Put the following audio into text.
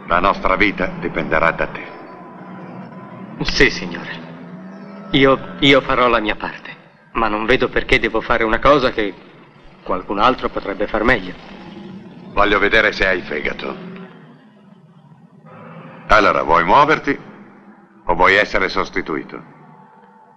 La nostra vita dipenderà da te. Sì, signore. Io farò la mia parte, ma non vedo perché devo fare una cosa che qualcun altro potrebbe far meglio. Voglio vedere se hai fegato. Allora, vuoi muoverti o vuoi essere sostituito?